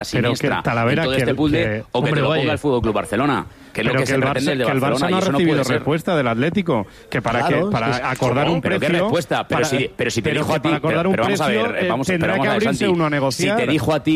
siniestra en todo este puzzle, o que te lo ponga el Fútbol Club Barcelona, que es lo que se pretende de Barcelona. Que el Barça no ha recibido respuesta del Atlético, que para acordar un precio... ¿Pero qué respuesta? Pero si te dijo a ti... Pero vamos a ver, tendrá que abrirse uno a negociar. Si te dijo a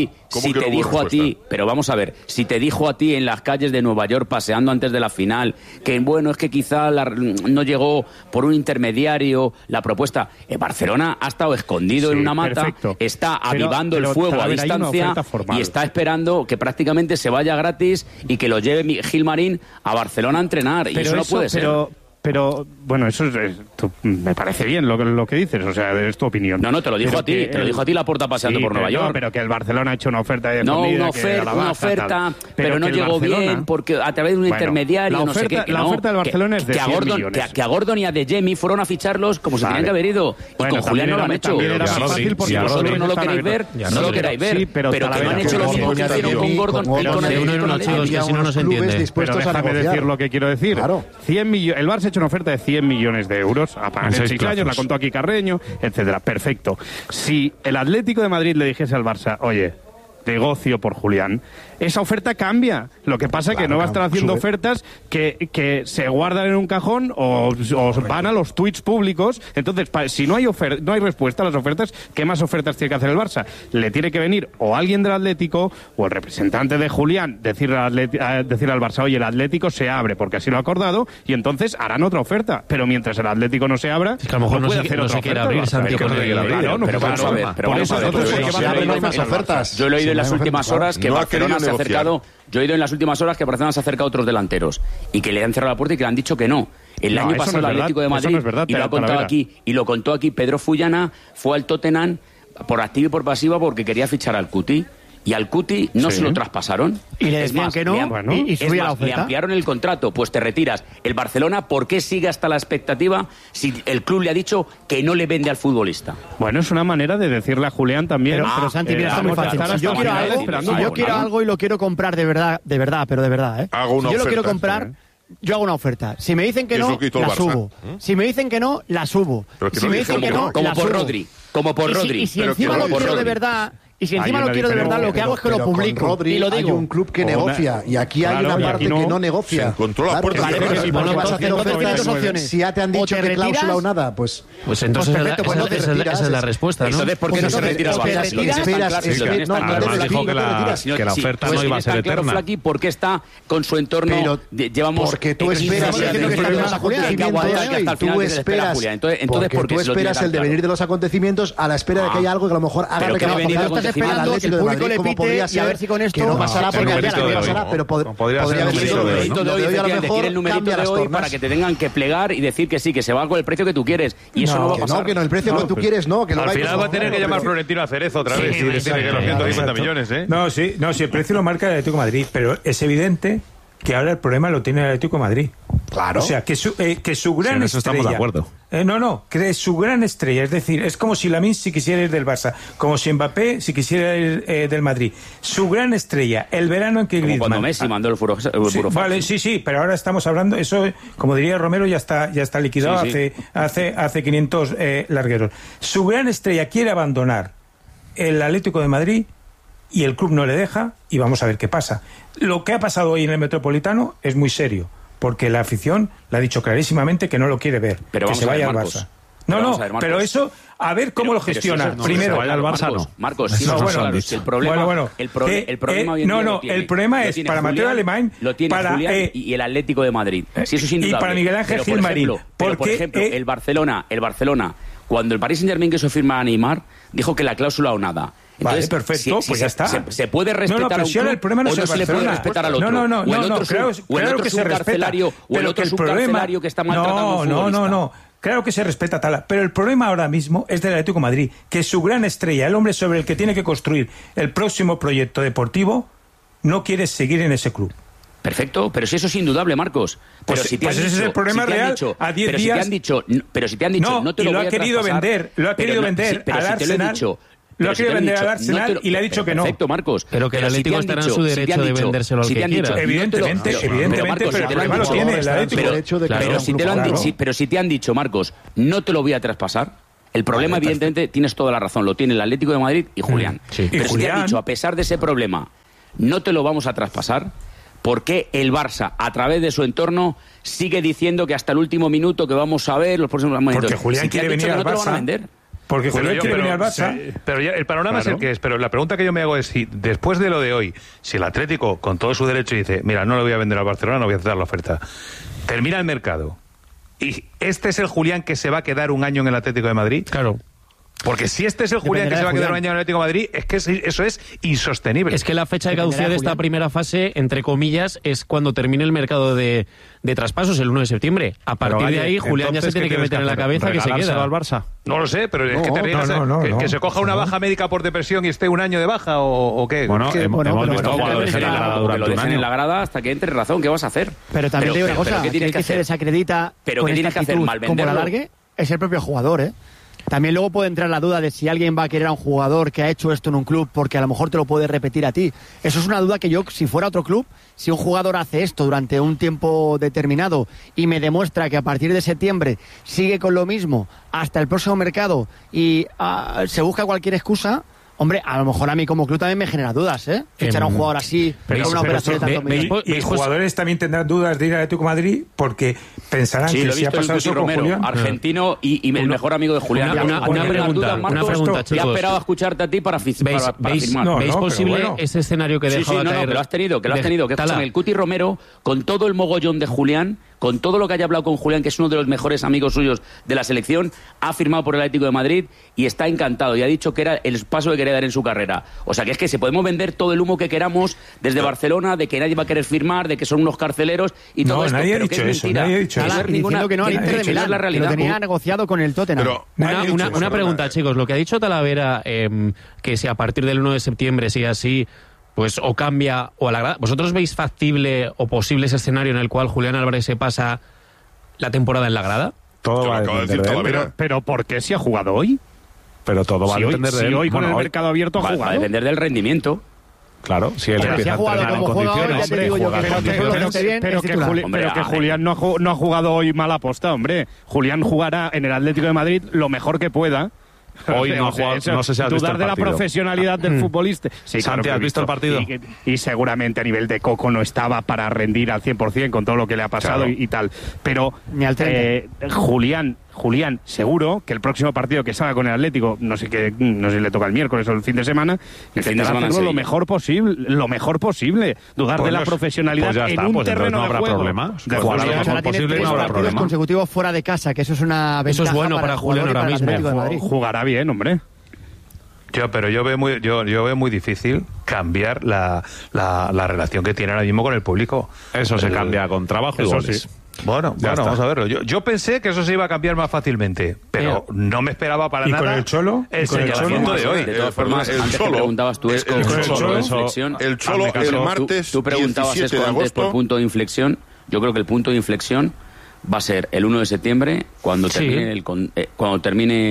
ti, pero vamos a ver, si te dijo a ti en las calles de Nueva York paseando antes de la final, que bueno, es que quizá no llegó por un intermediario la propuesta, Barcelona ha estado escondido en una mata, está avivando el fuego a distancia y está esperando que prácticamente se vaya gratis y que lo lleve Gilmarín a Barcelona a entrenar, y eso no puede ser. Pero, bueno, eso me parece bien lo que dices, o sea, es tu opinión. No, te lo dijo a ti, te lo dijo a ti Laporta paseando por Nueva York. No, pero que el Barcelona ha hecho una oferta de una oferta, pero no llegó bien, porque a través de un intermediario, no sé qué. La oferta del Barcelona es de 100 millones. Que a Gordon y a De Jemi fueron a ficharlos como se tenían que haber ido. Y con Julián no lo han hecho. Si vosotros no lo queréis ver, no lo queráis ver. Pero que no han hecho lo mismo que hicieron con Gordon y con chicos, que si no nos entiende. Pero déjame decir lo que quiero decir. El Barça ha hecho una oferta de 100 millones de euros a pagar en 6 años, la contó aquí Carreño, etcétera. Perfecto. Si el Atlético de Madrid le dijese al Barça, oye, negocio por Julián, esa oferta cambia. Lo que pasa es que no va a estar haciendo ofertas que se guardan en un cajón o van a los tweets públicos. Entonces, si no hay respuesta a las ofertas, ¿qué más ofertas tiene que hacer el Barça? Le tiene que venir o alguien del Atlético o el representante de Julián decirle al Barça, oye, el Atlético se abre porque así lo ha acordado, y entonces harán otra oferta. Pero mientras el Atlético no se abra, es que a lo mejor no se quiere abrir, Santiago. Pero vamos a ver, por eso no hay más ofertas. Yo lo he oído en las últimas horas que Barcelona se ha acercado. Yo he oído en las últimas horas que Barcelona se ha acercado a otros delanteros y que le han cerrado la puerta y que le han dicho que no. El año pasado el Atlético de Madrid, y lo contó aquí Pedro Fullana, fue al Tottenham por activa y por pasiva porque quería fichar al Cuti. Y al Cuti no se lo traspasaron. Y le decían que no, y subía la oferta. Le ampliaron el contrato, pues te retiras. El Barcelona, ¿por qué sigue hasta la expectativa si el club le ha dicho que no le vende al futbolista? Bueno, es una manera de decirle a Julián también. Pero Santi, mira, está muy fácil. Si yo quiero algo y lo quiero comprar de verdad, pero de verdad, si yo lo quiero comprar, yo hago una oferta. Si me dicen que no, la subo. Si me dicen que no, la subo. Si me dicen que no, como por Rodri. Como por Rodri. Y si encima lo quiero de verdad... Y si encima lo quiero de verdad, lo que hago es que lo publico. Rodri, y lo digo. Hay un club que negocia y aquí hay una parte que no negocia. Se encontró la puerta. Si vas a hacer ofertas, si ya te han dicho que cláusula o nada, pues entonces esa es la respuesta, ¿no? Entonces, ¿por qué no se retira el Barça? Además dijo que la oferta no iba a ser eterna. Flaqui, ¿por qué está con su entorno? Llevamos... Porque tú esperas tú esperas el devenir de los acontecimientos a la espera de que haya algo que a lo mejor haga reclamar público le pite y a ver si con esto que no pasará porque no pasará, pero podría ser el numerito de hoy, a lo mejor el numerito de hoy para que te tengan que plegar y decir que sí, que se va con el precio que tú quieres, y eso no va a pasar. Que no, el precio que tú quieres no, que al final va a tener que llamar Florentino a Cerezo otra vez y decirle que los 150 millones, ¿eh? No, sí, el precio lo marca el Atlético de Madrid, pero es evidente que ahora el problema lo tiene el Atlético de Madrid. Claro. O sea, que su gran estrella... estamos de acuerdo. Que su gran estrella, es decir, es como si Lamine si quisiera ir del Barça, como si Mbappé si quisiera ir del Madrid. Su gran estrella, el verano en que Griezmann... Como cuando Messi mandó el Burofax. Vale, sí, pero ahora estamos hablando, eso, como diría Romero, ya está liquidado hace 500 largueros. Su gran estrella quiere abandonar el Atlético de Madrid y el club no le deja, y vamos a ver qué pasa. Lo que ha pasado hoy en el Metropolitano es muy serio, porque la afición le ha dicho clarísimamente que no lo quiere ver, pero que se vaya al Barça. Pero eso, a ver cómo lo gestiona. Primero, vaya al Barça, Marcos, el problema el problema es para Mateo Alemán, lo tiene Julián y el Atlético de Madrid. Si eso es indudable. Y para Miguel Ángel Gilmarín. Por ejemplo, el Barcelona, cuando el Paris Saint-Germain quiso firmar a Neymar, dijo que la cláusula o nada. Entonces, vale, perfecto, pues ya está. Se puede respetar a un club, el problema no o no se le puede respetar al otro. Claro que se respeta. O el otro subcarcelario que está maltratando a un futbolista. No. Claro que se respeta tal, pero el problema ahora mismo es del Atlético de Madrid, que su gran estrella, el hombre sobre el que tiene que construir el próximo proyecto deportivo, no quiere seguir en ese club. Perfecto, pero si eso es indudable, Marcos. Pero ese es el problema real. A 10 días. Pero si te han dicho, no te lo voy a traspasar. Lo ha querido vender al Arsenal. Lo ha querido vender al Arsenal y le ha dicho que no. Perfecto, Marcos. Pero que el Atlético estará en su derecho de vendérselo al que quiera. Evidentemente, pero el problema lo tiene el Atlético. Pero si te han dicho, Marcos, no te lo voy a traspasar, El problema, evidentemente, tienes toda la razón, lo tiene el Atlético de Madrid y Julián. Sí. Pero ¿Y si Julián? te han dicho, a pesar de ese problema, no te lo vamos a traspasar, ¿por qué el Barça, a través de su entorno, sigue diciendo que hasta el último minuto que vamos a ver los próximos momentos? Porque Julián quiere venir al Barça. Porque Julián quiere venir al Barça. Sí, pero ya el panorama es el que es. Pero la pregunta que yo me hago es si, después de lo de hoy, si el Atlético, con todo su derecho, dice, mira, no le voy a vender al Barcelona, no voy a aceptar la oferta, termina el mercado, y este es el Julián que se va a quedar un año en el Atlético de Madrid. Claro. Porque si este es el Julián que se va a quedar un año en el Atlético de Madrid, es que eso es insostenible. Es que la fecha de caducidad de esta primera fase, entre comillas, es cuando termine el mercado de traspasos, el 1 de septiembre. A partir de ahí, Julián ya se tiene que meter en la cabeza que se queda al Barça. No lo sé, pero es que que se coja una baja médica por depresión y esté un año de baja o qué. Bueno, hemos visto jugadores en la grada durante un año. En la grada hasta que entre razón, ¿qué vas a hacer? Pero también te digo una cosa, que se desacredita con esta actitud como la largue, es el propio jugador, ¿eh? También luego puede entrar la duda de si alguien va a querer a un jugador que ha hecho esto en un club porque a lo mejor te lo puede repetir a ti. Eso es una duda que yo, si fuera otro club, si un jugador hace esto durante un tiempo determinado y me demuestra que a partir de septiembre sigue con lo mismo hasta el próximo mercado y se busca cualquier excusa... Hombre, a lo mejor a mí como club también me genera dudas, ¿eh? Fichar a un jugador así, con una operación de tantos millones. Y jugadores también tendrán dudas de ir al Atlético de Madrid porque pensarán que si ha pasado eso con Julián... argentino y el mejor amigo de Julián. Una pregunta, chicos. He esperado a escucharte a ti para firmar. ¿Veis posible ese escenario que dejaba caer? Que lo has tenido, que el Cuti Romero, con todo el mogollón de Julián, con todo lo que haya hablado con Julián, que es uno de los mejores amigos suyos de la selección, ha firmado por el Atlético de Madrid y está encantado y ha dicho que era el paso que quería dar en su carrera. O sea, que es que se podemos vender todo el humo que queramos desde Barcelona, de que nadie va a querer firmar, de que son unos carceleros y todo esto, pero que es mentira. Nadie ha dicho eso. Diciendo que no al Inter de Milán, la realidad. Que lo tenía negociado con el Tottenham. Una pregunta, chicos. Lo que ha dicho Talavera, que si a partir del 1 de septiembre sigue así, pues o cambia o a la grada. ¿Vosotros veis factible o posible ese escenario en el cual Julián Álvarez se pasa la temporada en la grada? Todo va a depender de él. Pero ¿por qué si ha jugado hoy? Pero todo va a depender de él. Hoy con el mercado abierto ha jugado. Va a depender del rendimiento. Claro, si él empieza a entrenar en condiciones, pero que Julián no ha jugado hoy mal aposta, hombre. Julián jugará en el Atlético de Madrid lo mejor que pueda. Hoy no ha jugado, no sé si has visto el partido. Dudar de la profesionalidad del futbolista. Sí, Santi, ¿has visto el partido? Y seguramente a nivel de Coco no estaba para rendir al 100% con todo lo que le ha pasado y tal. Pero Julián, seguro que el próximo partido que salga con el Atlético, no sé si le toca el miércoles o el fin de semana, intentará hacerlo lo mejor posible. Dudar de la profesionalidad en un terreno de juego. De Julián, posible no habrá problema. Consecutivos fuera de casa, que eso es una ventaja. Eso es bueno para Julián ahora mismo. Jugará bien, hombre. Pero yo veo muy difícil cambiar la relación que tiene ahora mismo con el público. Eso se cambia con trabajo y goles. Sí. Bueno, vamos a verlo. Yo pensé que eso se iba a cambiar más fácilmente, pero no me esperaba para nada. ¿Y con el Cholo? El señalamiento de hoy. De todas formas, antes que preguntabas tú es el Cholo el martes tú preguntabas 17 de agosto por punto de inflexión. Yo creo que el punto de inflexión va a ser el 1 de septiembre cuando termine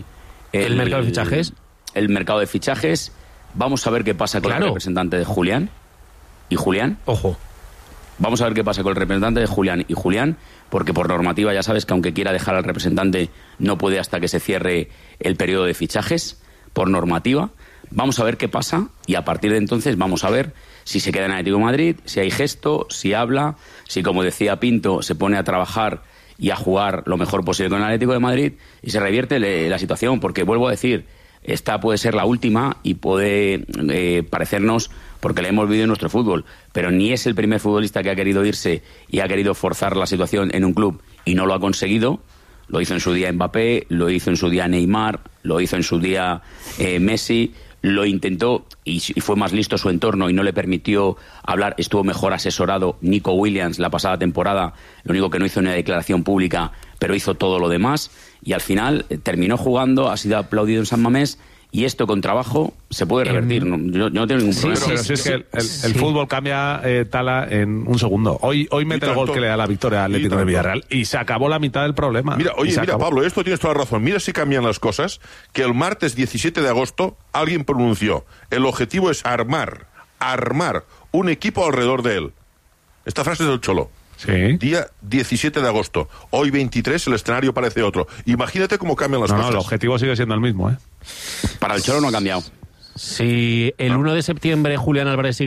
el mercado de fichajes. El mercado de fichajes. Vamos a ver qué pasa con el representante de Julián. Y Julián. Ojo. Vamos a ver qué pasa con el representante de Julián y Julián, porque por normativa ya sabes que aunque quiera dejar al representante no puede hasta que se cierre el periodo de fichajes, por normativa. Vamos a ver qué pasa y a partir de entonces vamos a ver si se queda en Atlético de Madrid, si hay gesto, si habla, si como decía Pinto se pone a trabajar y a jugar lo mejor posible con el Atlético de Madrid y se revierte la situación, porque vuelvo a decir, esta puede ser la última y puede parecernos, porque le hemos vivido en nuestro fútbol, pero ni es el primer futbolista que ha querido irse y ha querido forzar la situación en un club y no lo ha conseguido. Lo hizo en su día Mbappé, lo hizo en su día Neymar, lo hizo en su día Messi, lo intentó y fue más listo su entorno y no le permitió hablar. Estuvo mejor asesorado Nico Williams la pasada temporada, lo único que no hizo una declaración pública, pero hizo todo lo demás y al final terminó jugando, ha sido aplaudido en San Mamés. Y esto con trabajo se puede revertir. Yo no tengo ningún problema. Pero si es que el fútbol cambia, Tala, en un segundo. Hoy mete el gol que le da la victoria al Atlético de Villarreal y se acabó la mitad del problema. Mira, Pablo, esto tienes toda la razón. Mira si cambian las cosas, que el martes 17 de agosto alguien pronunció: el objetivo es armar un equipo alrededor de él. Esta frase es del Cholo. Sí. Día 17 de agosto. Hoy 23, el escenario parece otro. Imagínate cómo cambian las cosas. No, el objetivo sigue siendo el mismo, ¿eh? Para el Cholo no ha cambiado. Si el 1 de septiembre Julián Álvarez sigue